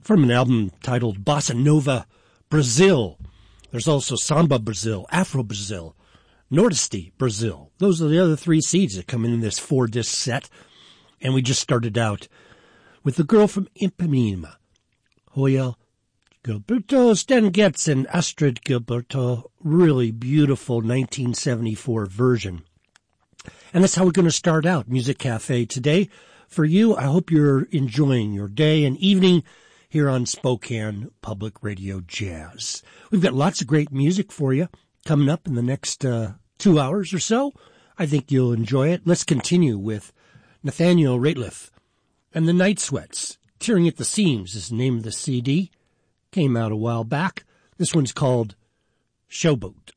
from an album titled Bossa Nova Brazil. There's also Samba Brazil, Afro Brazil, Nordeste Brazil. Those are the other three seeds that come in this 4-disc set. And we just started out with the girl from Ipanema, Joel Gilberto Stengetz and Astrid Gilberto. Really beautiful 1974 version. And that's how we're going to start out Music Cafe today. For you, I hope you're enjoying your day and evening here on Spokane Public Radio Jazz. We've got lots of great music for you coming up in the next 2 hours or so. I think you'll enjoy it. Let's continue with Nathaniel Rateliff and the Night Sweats. Tearing at the Seams is the name of the CD. Came out a while back. This one's called Showboat.